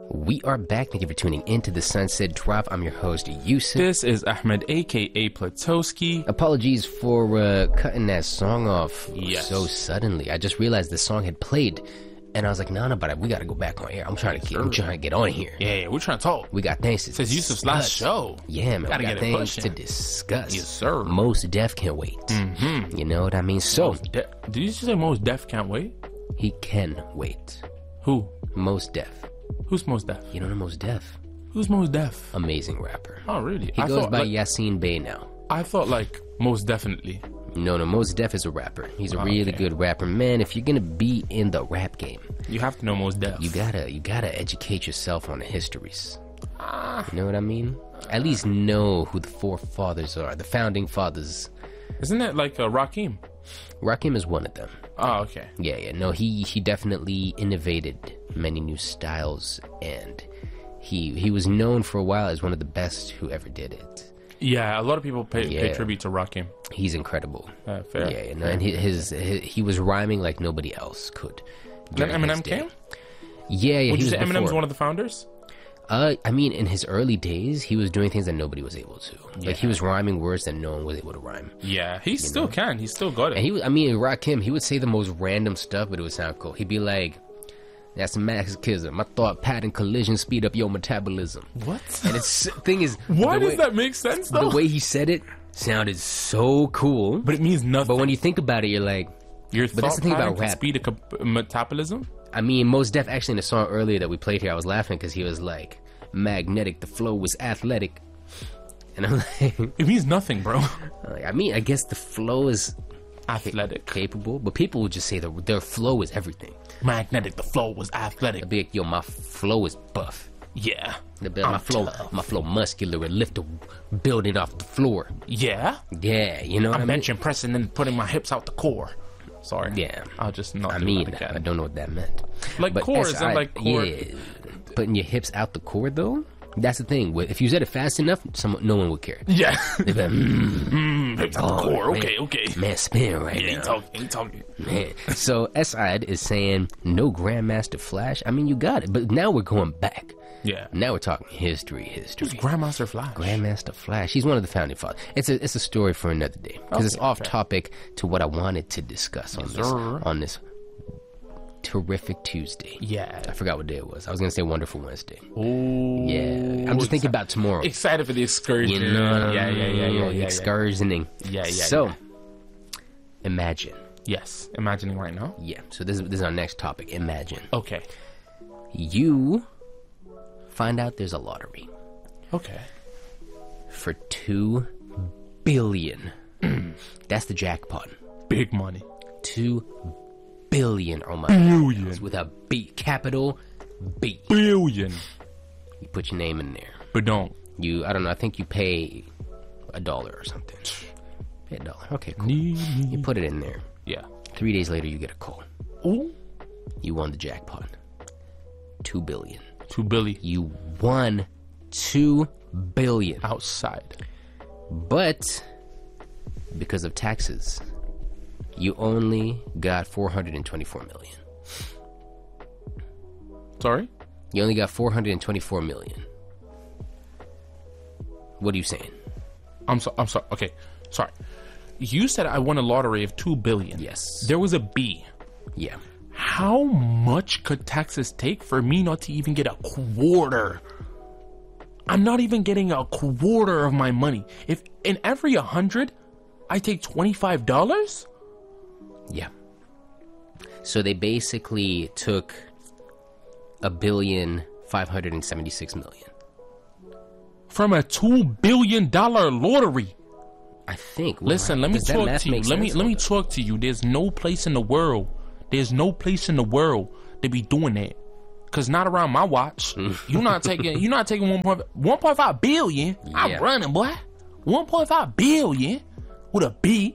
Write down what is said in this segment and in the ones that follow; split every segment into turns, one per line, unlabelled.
We are back. Thank you for tuning into the Sunset Drop. I'm your host, Yusuf.
This is Ahmed, a.k.a. Platowski.
Apologies for cutting that song off
Yes.
so suddenly. I just realized the song had played, and I was like, no, but we got to go back on air. I'm trying to get on here.
Yeah, we're trying to talk.
We got things to
Says Yusuf's last show.
Yeah, man,
Gotta
we got
get it
things
pushing.
to discuss.
Yes, sir.
Most Def can't wait. You know what I mean? So,
Did you just say Most Def can't wait?
he can wait.
Who?
Most Def.
Who's Most Def?
You don't know Most Def?
Who's Most Def?
Amazing rapper.
Oh, really?
He
I
goes
thought,
by
like,
Yassine Bey now.
I thought like Most Definitely.
No, Most Def is a rapper. He's a really
okay.
good rapper. Man, if you're gonna be in the rap game,
You have to know Most Def.
you gotta educate yourself on the histories. You know what I mean? At least know who the forefathers are, the founding fathers.
Isn't it like Rakim?
Rakim is one of them.
Oh, okay.
Yeah. No, he definitely innovated many new styles, and he was known for a while as one of the best who ever did it.
Yeah, a lot of people pay tribute to Rakim.
He's incredible.
Fair.
Yeah, no, and he was rhyming like nobody else could.
Then
during his
Eminem
day.
came?
Yeah.
Would
he
you
was
say Eminem's
before.
one of the founders?
I mean, in his early days, he was doing things that nobody was able to. Like, he was rhyming words that no one was able to rhyme.
Yeah, he still can. He still got it.
And Rakim, he would say the most random stuff, but it would sound cool. He'd be like, that's masochism. My thought pattern collision speed up your metabolism.
What?
And it's thing is,
Why
the
does
way-
that make sense, though?
The way he said it sounded so cool.
But it means nothing.
But when you think about it, you're like,
Your
but that's the thing
pattern
about
can
rap.
speed a metabolism?
I mean, Most Def actually in the song earlier that we played here, I was laughing because he was like, magnetic, the flow was athletic. And I'm like,
It means nothing, bro.
I mean, I guess the flow is
Athletic.
capable, but people would just say their flow is everything.
Magnetic, the flow was athletic.
They'd be like, yo, my flow is buff.
Yeah.
They'd be like, my flow muscular and lift the building off the floor.
Yeah?
Yeah, you know what I mean?
Bench and pressing and putting my hips out the core. Sorry.
Yeah.
I'll just not
I
do
mean,
that again.
I don't know what that meant.
Like
But
core, isn't like core?
Yeah, putting your hips out the core, though, that's the thing. If you said it fast enough, no one would care.
Yeah.
They'd be like,
Hips out the core.
man,
Okay.
man, spin right
Yeah,
now.
he talking.
Man. So Esad is saying no Grandmaster Flash. I mean, you got it, but now we're going back.
Yeah.
Now we're talking history.
Who's Grandmaster Flash?
Grandmaster Flash. He's one of the founding fathers. It's a story for another day because it's off topic to what I wanted to discuss on this terrific Tuesday.
Yeah.
I forgot what day it was. I was gonna say Wonderful Wednesday.
Ooh.
Yeah, I'm just thinking about tomorrow.
Excited for the excursion.
You know,
Yeah.
excursioning.
Yeah.
So, imagine.
Yes. Imagining right now.
Yeah. So this is our next topic. Imagine
Okay.
you find out there's a lottery
Okay.
for $2 billion. That's the jackpot.
Big money.
$2 billion. Oh my
Billion.
God. With a B, capital B.
Billion.
You put your name in there.
But don't.
I don't know. I think you pay $1 or something. Pay $1. Okay, cool.
Need
You put it in there.
Yeah.
3 days later, you get a call.
Ooh.
You won the jackpot. $2 billion.
2 billion.
You won $2 billion.
Outside.
But because of taxes, you only got $424 million.
Sorry?
You only got $424 million. What are you saying?
I'm sorry. Okay. Sorry. You said I won a lottery of 2 billion.
Yes.
There was a B.
Yeah.
How much could taxes take for me not to even get a quarter? I'm not even getting a quarter of my money. If in every 100, I take $25?
Yeah. So they basically took $1,576,000,000.
From a $2 billion lottery.
I think.
Listen, let me
Does that
talk
math
to you.
make
Let
sense?
me talk to you. There's no place in the world. There's no place in the world to be doing that. Cause not around my watch. You're not taking 1.5 billion.
Yeah.
I'm running, boy. 1.5 billion with a B.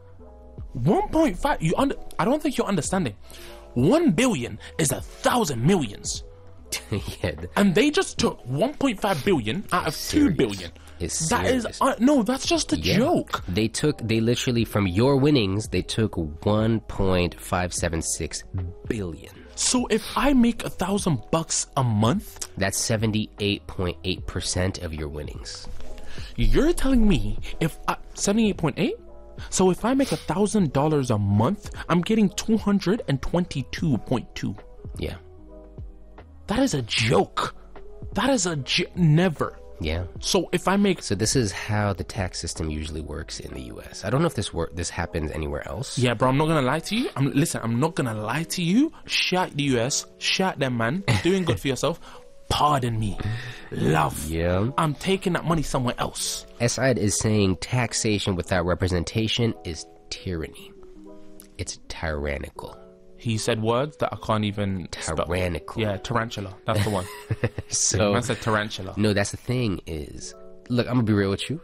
1.5. I don't think you're understanding. 1 billion is 1,000 millions.
Yeah.
And they just took 1.5 billion out of 2
serious.
billion.
It's
That is
serious.
no, that's just a joke.
They literally, from your winnings, they took 1.576 billion.
So if I make $1,000 a month,
That's 78.8% of your winnings.
you're telling me 78.8? So if I make $1,000 a month, I'm getting 222.2.
Yeah.
That is a joke. That is never.
Yeah.
So if I make
So this is how the tax system usually works in the US. I don't know if this happens anywhere else.
yeah, bro, I'm not gonna lie to you. I'm not gonna lie to you. Shout the US, shout them, man. Doing good for yourself. Pardon me, love.
Yeah.
I'm taking that money somewhere else.
Esaid is saying taxation without representation is tyranny. It's tyrannical.
He said words that I can't even spell.
Tyrannical.
Yeah, tarantula. That's the one.
So
Man said tarantula.
no, that's the thing is, look, I'm gonna be real with you.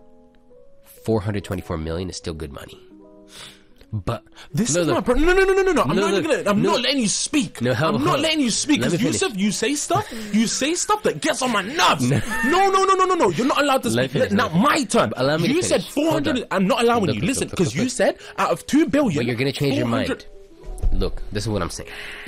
424 million is still good money. But
This
no,
is
look,
not. No. I'm
No,
not even
look,
gonna. I'm
no.
not letting you speak.
No,
I'm not letting you speak
Let me
because
finish.
Yusuf, you say stuff that gets on my nerves. No. You're not allowed to
Let me
speak.
finish,
Now
let me
my turn.
Allow me to
You said
finish.
400.
Hold on.
I'm not allowing
Look,
you.
look,
Listen,
look,
because
look,
you
look.
said out of 2 billion.
but you're gonna change your
400
mind. Look, this is what I'm saying.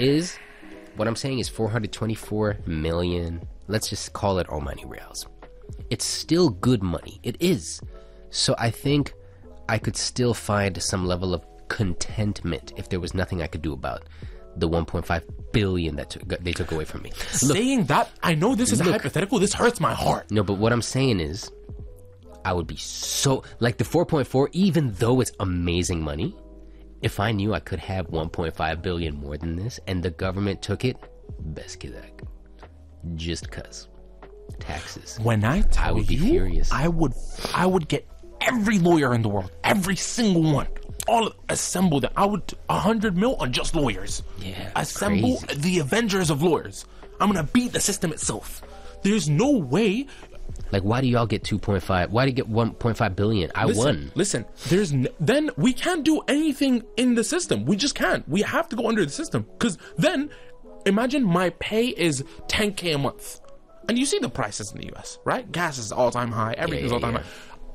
What I'm saying is 424 million. Let's just call it Omani reals. It's still good money. It is. So I think I could still find some level of contentment if there was nothing I could do about the 1.5 billion that they took away from me. Look,
Saying that, I know this is a hypothetical. This hurts my heart.
no, but what I'm saying is, I would be so like the 4.4, even though it's amazing money. If I knew I could have 1.5 billion more than this, and the government took it, best kizak, just cause taxes.
When I tell
would be
you,
furious.
I would get every lawyer in the world, every single one, assemble them. I would 100 mil on just lawyers.
Yeah,
assemble
crazy.
the Avengers of lawyers. I'm gonna beat the system itself. There's no way.
Like, why do y'all get 2.5? Why do you get 1.5 billion? I won.
Listen. Then we can't do anything in the system. We just can't. We have to go under the system. Because then, imagine my pay is 10K a month, and you see the prices in the US, right? Gas is all time high. Everything's all time high.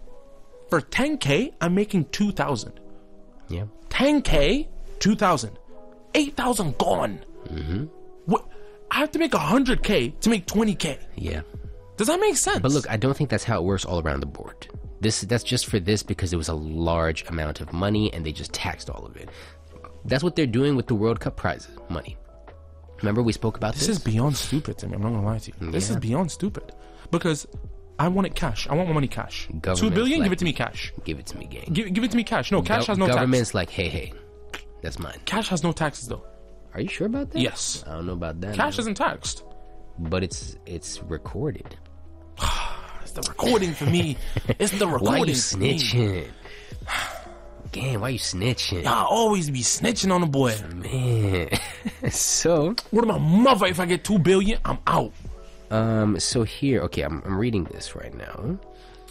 For 10K, I'm making 2,000.
Yeah.
10K, 2,000, 8,000 gone. What? I have to make 100K to make 20K.
Yeah.
Does that make sense?
But look, I don't think that's how it works all around the board. That's just for this because it was a large amount of money and they just taxed all of it. That's what they're doing with the World Cup prizes money. Remember we spoke about this?
This is beyond stupid to me. I'm not gonna lie to you. This is
Yeah.
beyond stupid because I want it cash. I want my money cash. 2
Government's
billion,
like-
give it to me cash.
Give it to me, gang.
Give it to me cash. No, cash has no tax.
Government's like, hey, that's mine.
Cash has no taxes though.
Are you sure about that?
Yes.
I don't know about that.
Cash
man.
isn't taxed.
But it's recorded.
It's the recording for me. It's the recording.
Why you
for me.
snitching? Gang, why you snitching?
I always be snitching on the boy.
Man. So,
What about my mother? If I get 2 billion, I'm out.
so here, okay, I'm reading this right now.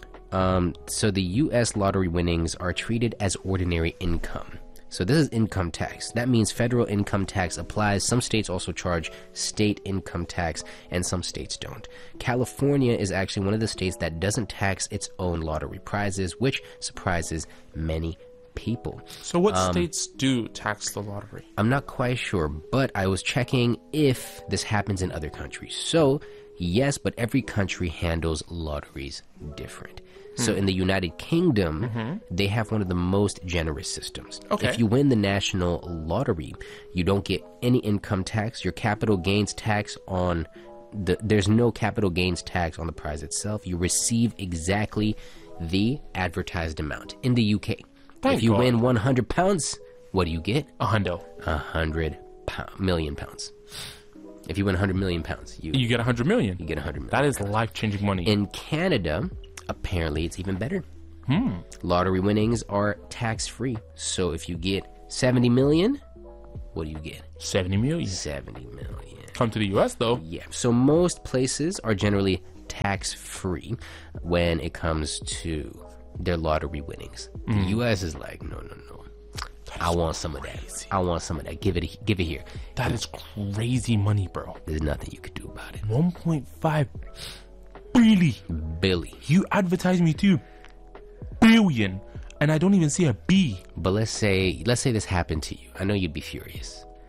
So the U.S. lottery winnings are treated as ordinary income. So this is income tax. That means federal income tax applies. Some states also charge state income tax, and some states don't. California is actually one of the states that doesn't tax its own lottery prizes, which surprises many people.
So what states do tax the lottery?
I'm not quite sure, but I was checking if this happens in other countries. So, yes, but every country handles lotteries different. So in the United Kingdom, they have one of the most generous systems.
Okay.
If you win the national lottery, you don't get any income tax. Your capital gains tax there's no capital gains tax on the prize itself. You receive exactly the advertised amount. In the UK,
Thank
if you
God.
win £100, what do you get?
A hundo.
100 million pounds. If you win 100 million pounds, you
You get 100 million.
get 100 million.
That is life-changing money.
In Canada, apparently it's even better. Lottery winnings are tax-free. So if you get 70 million, what do you get?
70 million.
70 million.
Come to the US though.
Yeah. So most places are generally tax-free when it comes to their lottery winnings. The US is like, no. I want some of that. I want some of that. Give it here.
That is crazy money, bro.
There's nothing you could do about it.
1.5 billion.
Billy.
You advertise me 2 billion, and I don't even see a B.
But let's say this happened to you. I know you'd be furious.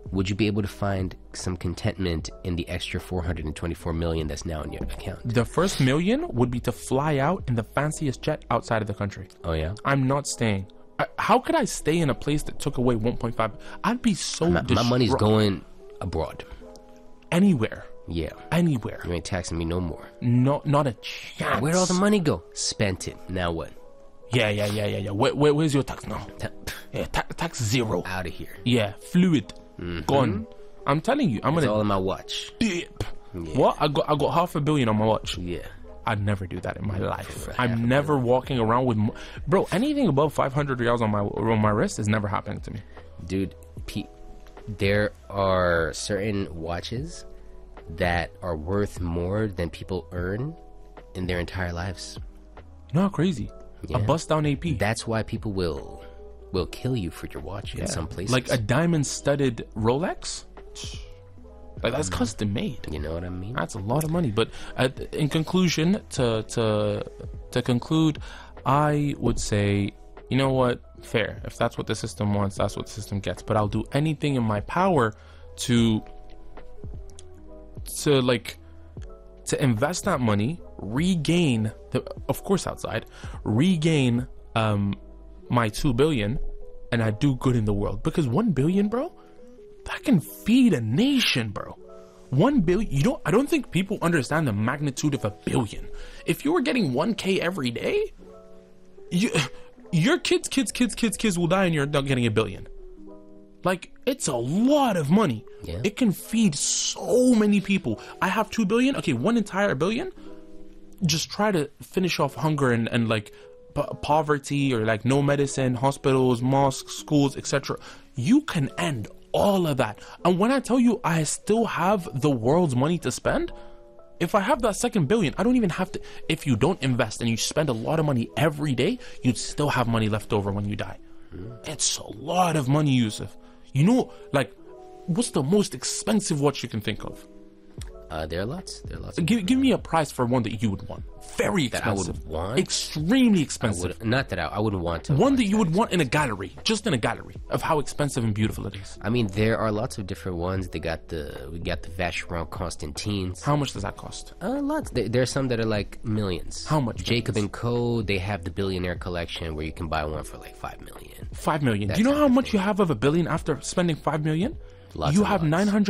would you be able to find some contentment in the extra 424 million that's now in your account?
The first million would be to fly out in the fanciest jet outside of the country.
Oh yeah.
I'm not staying. How could I stay in a place that took away 1.5? I'd be so
My money's going abroad.
Anywhere.
Yeah.
Anywhere.
You ain't taxing me no more.
No, not a chance.
Where'd all the money go? Spent it. Now what?
Yeah. Where's your tax now? Yeah, tax zero.
Out of here.
Yeah, fluid. Gone. I'm telling you, I'm
It's
gonna
all in my watch.
dip.
Yeah.
What? I got $500 million on my watch.
Yeah.
I'd never do that in my life.
For
I'm never walking around with, bro. Anything above 500 riyals on my wrist is never happening to me.
Dude, there are certain watches that are worth more than people earn in their entire lives.
You know how crazy?
Yeah.
A bust down AP.
That's why people will kill you for your watch in some places.
Like a diamond studded Rolex. Like that's custom made.
You know what I mean?
That's a lot of money. But in conclusion, to conclude, I would say, you know what? Fair. If that's what the system wants, that's what the system gets. But I'll do anything in my power to invest that money, regain of course outside, regain my 2 billion, and I do good in the world. Because 1 billion, bro, that can feed a nation, bro. 1 billion. I don't think people understand the magnitude of a billion. If you were getting 1K every day, your kids will die and you're not getting 1 billion. Like, it's a lot of money.
Yeah.
It can feed so many people. I have 2 billion. Okay, 1 entire billion. Just try to finish off hunger and like poverty, or like no medicine, hospitals, mosques, schools, etc. You can end all of that. And when I tell you I still have the world's money to spend, if I have that 2 billion, I don't even have to. If you don't invest and you spend a lot of money every day, you'd still have money left over when you die. It's a lot of money, Yusuf. You know, like, what's the most expensive watch you can think of?
There are lots.
Give me a price for one that you would want. Very expensive.
That I would want?
Extremely expensive.
Not that I wouldn't want to.
One that you would want in a gallery. Just in a gallery. Of how expensive and beautiful it is.
I mean, there are lots of different ones. We got the Vacheron Constantines.
How much does that cost?
Lots. There are some that are like millions.
How much?
Jacob & Co., they have the billionaire collection where you can buy one for like 5 million.
5 million. Do you know how much you have of 1 billion after spending 5 million? You have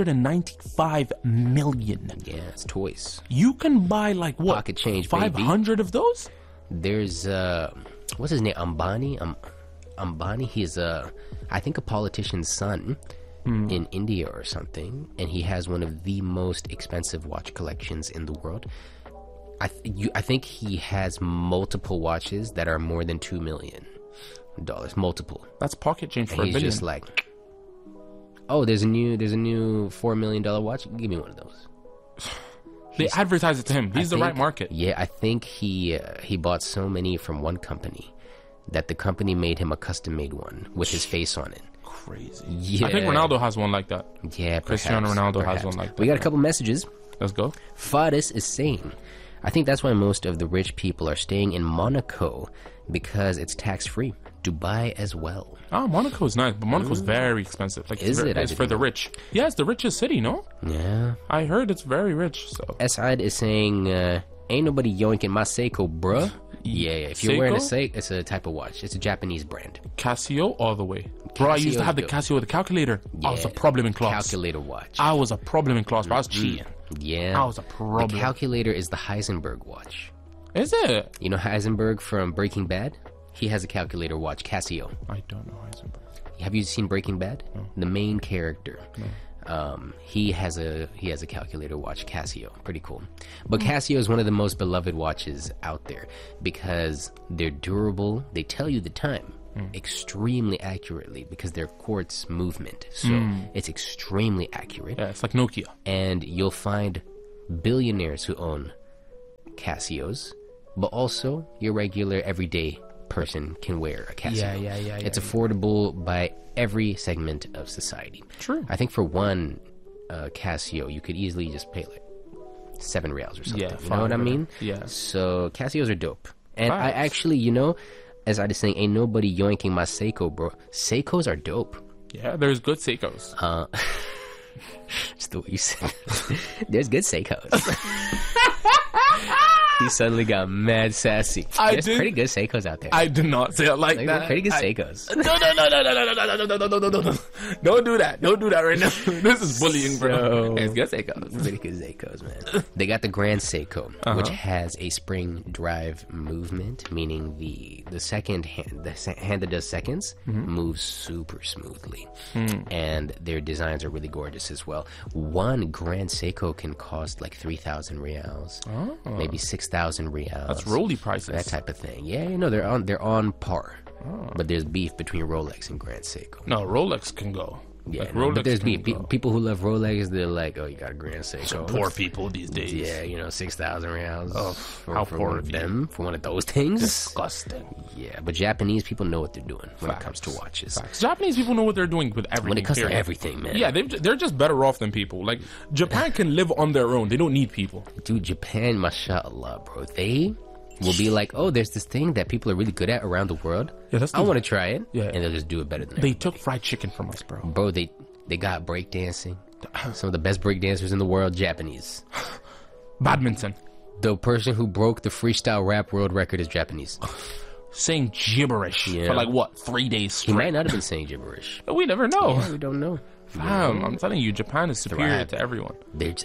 995 million.
Yeah, it's toys.
You can buy like what?
Pocket change,
500
baby.
Of those?
There's what's his name? Ambani. Ambani. He's I think a politician's son in India or something, and he has one of the most expensive watch collections in the world. I think he has multiple watches that are more than $2 million. Multiple.
That's pocket change for
and
$1 billion.
He's just like, oh, there's a new $4 million watch. Give me one of those.
They advertise it to him. He's the right market.
Yeah, I think he bought so many from one company that the company made him a custom-made one with his face on it.
Crazy.
Yeah.
I think Ronaldo has one like that.
Yeah,
Cristiano Ronaldo has one like that.
We got a couple messages.
Let's go.
Faris is saying, I think that's why most of the rich people are staying in Monaco because it's tax-free. Dubai as well.
Oh, Monaco is nice, but Monaco's very expensive. Like, it's for the rich. Yeah, it's the richest city, no?
Yeah.
I heard it's very rich, so.
Esad is saying, ain't nobody yoinking my Seiko, bruh. Yeah. If you're wearing a Seiko, it's a type of watch. It's a Japanese brand.
Casio all the way. Bro, I used to have the Casio with the calculator.
Yeah,
I was a problem in class.
Calculator watch.
I was a problem in class, but I was cheating.
Yeah.
I was a problem.
The calculator is the Heisenberg watch.
Is it?
You know Heisenberg from Breaking Bad? He has a calculator watch, Casio.
I don't know Heisenberg.
Have you seen Breaking Bad?
No.
The main character.
No.
He has a calculator watch, Casio. Pretty cool. But Casio is one of the most beloved watches out there because they're durable. They tell you the time extremely accurately because they're quartz movement. So it's extremely accurate.
Yeah, it's like Nokia.
And you'll find billionaires who own Casios, but also your regular everyday person can wear a Casio.
Yeah.
It's affordable by every segment of society.
True.
I think for one Casio, you could easily just pay like 7 riyals or something.
Yeah,
you know what I mean?
Yeah.
So Casios are dope. And
Facts.
I actually, you know, as I was saying, ain't nobody yoinking my Seiko, bro. Seikos are dope.
Yeah, there's good Seikos.
Just the way you said it. There's good Seikos. He suddenly got mad sassy. There's pretty good Seikos out there.
I did not say it like
They're
that.
pretty good Seikos.
No. Don't do that. Don't do that right now. This is bullying, bro. It's good Seikos.
Pretty good Seikos, man. They got the Grand Seiko, which has a spring drive movement, meaning the second hand, the hand that does seconds, moves super smoothly. And their designs are really gorgeous as well. One Grand Seiko can cost like 3,000 reals, maybe 6,000 reals.
That's Rolly prices.
That type of thing. Yeah, you know, they're on par. But there's beef between Rolex and Grand Seiko.
No, Rolex can go.
Yeah,
like,
no,
Rolex
but there's
can
beef.
go.
People who love Rolex, they're like, oh, you got a Grand Seiko.
Poor people these days.
Yeah, you know, 6,000 reals.
Oh,
for
how
for
poor
one
of
of
you.
them, for one of those things.
Disgusting.
Yeah, but Japanese people know what they're doing when it comes to watches.
Facts. Japanese people know what they're doing with everything.
When it comes to
period.
everything, man.
Yeah, they're just better off than people. Like, Japan can live on their own. They don't need people.
Dude, Japan, mashallah, bro. They will be like, oh, there's this thing that people are really good at around the world.
Yeah, let's
I
do
want to try it.
Yeah.
And they'll just do it better than
They took fried chicken from us, bro.
Bro, they got breakdancing. Some of the best breakdancers in the world, Japanese.
Badminton.
The person who broke the freestyle rap world record is Japanese.
Saying gibberish for like, what, 3 days
He
straight?
might not have been saying gibberish.
We never know.
Yeah, we don't know.
Fam, I'm telling you, Japan is superior
Thrive.
to everyone.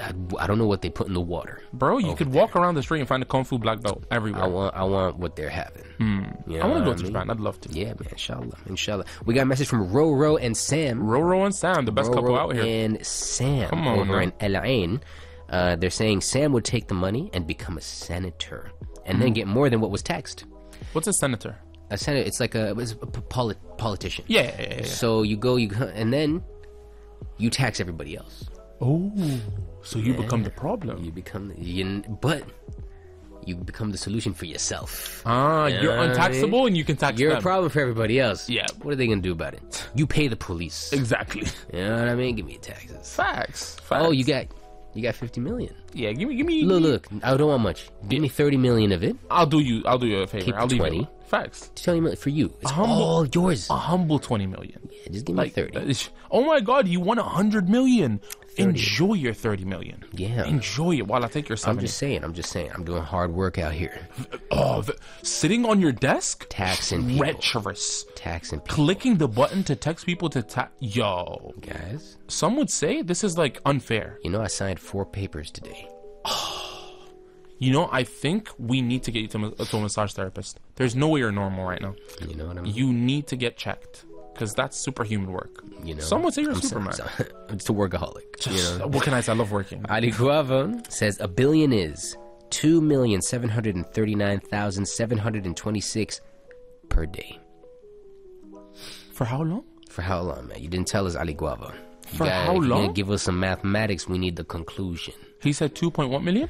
I don't know what they put in the water.
Bro, you could walk around the street and find a Kung Fu black belt everywhere.
I want what they're having. You know
I want to
what
go
I
to
mean?
Japan. I'd love to.
Yeah, man. Inshallah. We got a message from Roro and Sam.
Roro and Sam, the best couple
Roro
out here.
and Sam
Come on,
over
man.
in El Ain. They're saying Sam would take the money and become a senator, and then get more than what was taxed.
What's a senator?
A senator, it's a politician.
Yeah.
So you go, and then you tax everybody else.
Oh, so you become the problem.
You become, but you become the solution for yourself.
You're
You know what I
untaxable
mean?
and you can tax
You're
them.
a problem for everybody else.
Yeah.
What are they gonna do about it? You pay the police.
Exactly.
You know what I mean? Give me your taxes.
Facts.
Oh, you got 50 million.
Yeah, give me.
Look. I don't want much. Give me 30 million of it.
I'll do you a favor.
Keep the
I'll leave
20.
it. Facts.
20 million for you. It's
humble-
all yours.
A humble 20 million.
Yeah, just give me 30.
Oh my God, you won 100 million. Enjoy your 30 million.
Yeah.
Enjoy it while I take your 70.
I'm just saying. I'm doing hard work out here.
Sitting on your desk,
Taxing people.
treacherous.
Taxing people.
Clicking the button to text people to Yo.
Guys,
Some would say this is like unfair.
you know I signed 4 papers today.
You know, I think we need to get you to a massage therapist. There's no way you're normal right now.
You know what I mean?
You need to get checked because that's superhuman work.
You know,
Some would say you're
I'm
Superman.
It's a workaholic. You know?
What can I say? I love working.
Ali Guava says a billion is 2,739,726 per day.
For how long?
For how long, man? You didn't tell us, Ali Guava.
For how
If you're
long?
gonna give us some mathematics, we need the conclusion.
He said 2.1 million?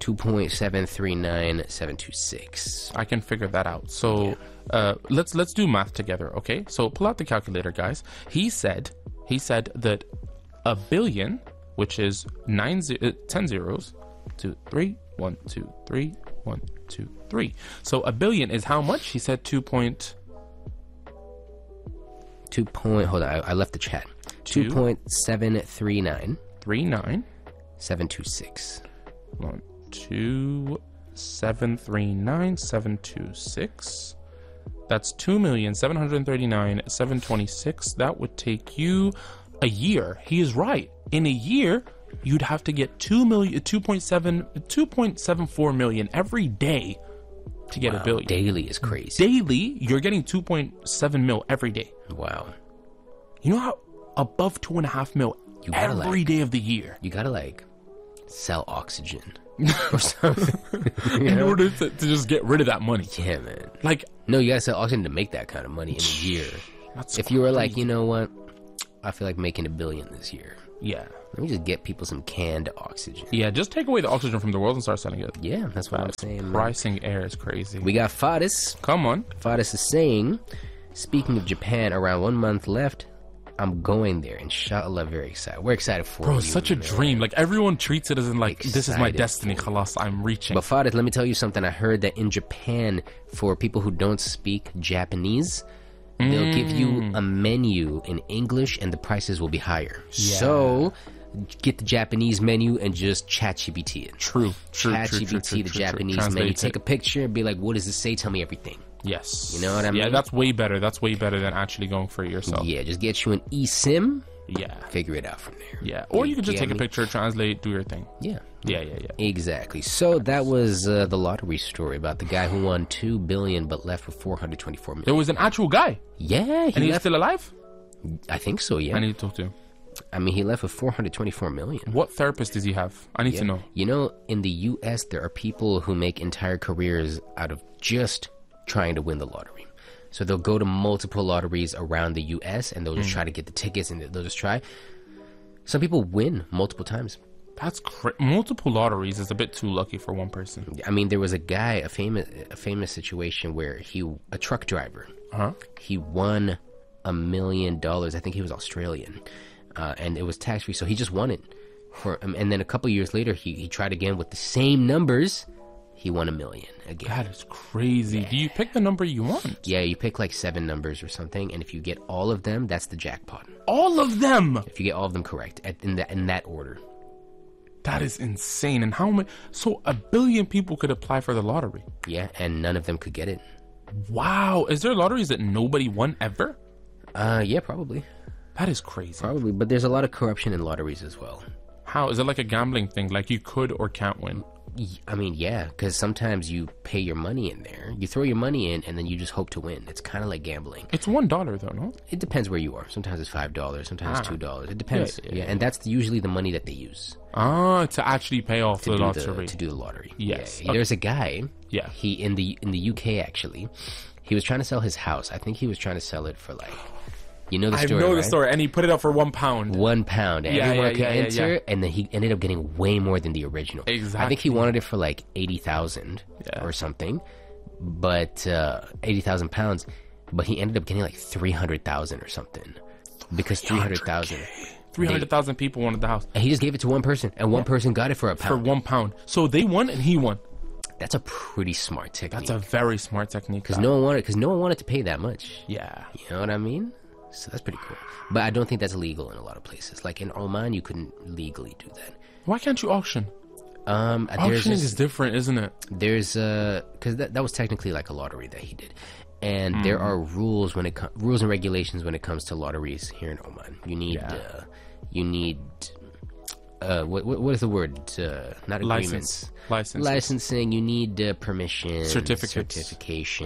2.739726.
I can figure that out. So let's do math together, okay? So pull out the calculator, guys. He said that a billion, which is 10 zeros, 2, 3, 1, 2, 3, 1, 2, 3. So a billion is how much? He said 2 point.
Hold on, I left the chat. 2.739
39
726.
1, 2, 739 726. That's 2,739,726. That would take you a year. He is right. In a year, you'd have to get 2.74 million every day to get a billion.
Daily is crazy.
Daily, you're getting 2.7 mil every day.
Wow.
You know how above 2.5 mil
You gotta,
every day of the year
You gotta sell oxygen or something.
in order to just get rid of that money.
Yeah, man.
Like,
No, you gotta sell oxygen to make that kind of money in a year.
that's
If you were like,
crazy.
you know what, I feel like making $1 billion this year.
Yeah.
Let me just get people some canned oxygen.
Yeah, just take away the oxygen from the world and start selling it.
Yeah, that's what I'm saying, man.
Pricing air is crazy.
We got Fadis.
Come on.
Fadis is saying, speaking of Japan, around 1 month left. I'm going there, inshallah. Very excited. We're excited for
Bro,
you.
it's such a
man.
dream. Like, everyone treats it as in, like, this is my
Excited.
destiny. Khalas, I'm reaching.
But Fadis, let me tell you something. I heard that in Japan, for people who don't speak Japanese, They'll give you a menu in English and the prices will be higher. So get the Japanese menu and just ChatGPT it.
True.
ChatGPT the Japanese menu. Take a picture and be like, what does this say? Tell me everything.
Yes.
You know what I mean?
Yeah, that's way better. That's way better than actually going for it yourself.
Yeah, just get you an eSIM.
Yeah.
Figure it out from there.
Yeah. Or you can just take a picture, translate, do your thing.
Yeah.
Yeah.
Exactly. So that was the lottery story about the guy who won $2 billion but left with $424 million.
It was an actual guy.
Yeah.
And he's still alive?
I think so, yeah.
I need to talk to him.
I mean, he left with $424 million.
What therapist does he have? I need to know.
You know, in the U.S., there are people who make entire careers out of just trying to win the lottery. So they'll go to multiple lotteries around the U.S. and they'll just try to get the tickets and they'll just try. Some people win multiple times.
That's multiple lotteries is a bit too lucky for one person.
I mean, there was a guy, a famous situation where a truck driver, he won $1 million. I think he was Australian, and it was tax free, so he just won it. And then a couple years later, he tried again with the same numbers. He won $1 million again.
That is crazy. Do you pick the number you want?
Yeah, you pick like 7 numbers or something, and if you get all of them, that's the jackpot.
All of them?
If you get all of them correct in that order.
That is insane. And how many? So 1 billion people could apply for the lottery.
Yeah, and none of them could get it.
Wow. Is there lotteries that nobody won ever?
Yeah, probably.
That is crazy.
Probably, but there's a lot of corruption in lotteries as well.
How? Is it like a gambling thing? Like you could or can't win?
I mean, yeah, because sometimes you pay your money in there. You throw your money in, and then you just hope to win. It's kind of like gambling.
It's $1 though, no?
It depends where you are. Sometimes it's $5, sometimes it's $2. It depends. Yeah, and that's usually the money that they use.
To actually pay off the lottery.
To do the lottery.
Yes.
Yeah. There's a guy.
Yeah.
He in the UK actually. He was trying to sell his house. I think he was trying to sell it for like. You know the story,
I know
right?
the story, and he put it up for £1.
£1. Everyone could enter, and then he ended up getting way more than the original.
Exactly.
I think he wanted it for like 80,000 or something, but 80,000 pounds. But he ended up getting like 300,000 or something, because 300,000.
300,000 people wanted the house,
and he just gave it to one person, and one person got it for £1.
For £1. So they won, and he won.
That's a pretty smart technique.
That's a very smart technique.
Because no one wanted to pay that much.
Yeah.
You know what I mean? So that's pretty cool. But I don't think that's illegal in a lot of places. Like in Oman, you couldn't legally do that.
Why can't you auction? Auctioning is different, isn't it?
There's because that was technically like a lottery that he did, and there are rules rules and regulations when it comes to lotteries here in Oman. You need what is the word? Not agreements. Licensing. You need permission, certification,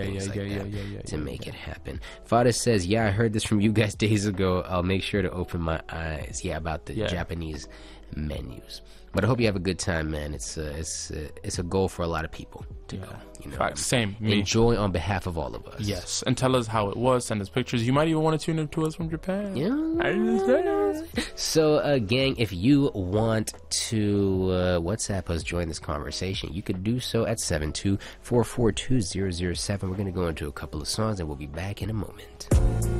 to make it happen. Fada says, "Yeah, I heard this from you guys days ago. I'll make sure to open my eyes." Yeah, about the Japanese menus. But I hope you have a good time, man. It's a goal for a lot of people to go. You know,
same. Me.
Enjoy on behalf of all of us.
Yes, and tell us how it was. Send us pictures. You might even want to tune in to us from Japan.
Yeah. So, gang, if you want to WhatsApp us, join this conversation, you could do so at 72442-007. We're going to go into a couple of songs, and we'll be back in a moment.